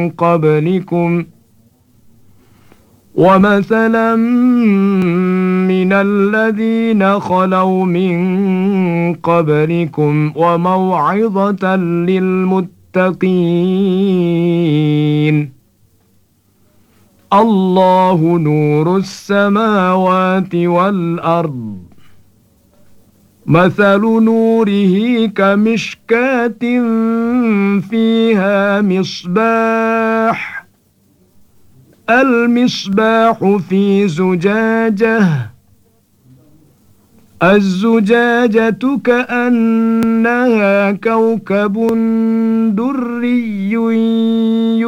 قبلكم ومثلا من الذين خلوا من قبلكم وموعظة للمتقين الله نور السماوات والأرض مثل نوره كمشكاة فيها مصباح المصباح في زجاجة الزجاجة كأنها كوكب دري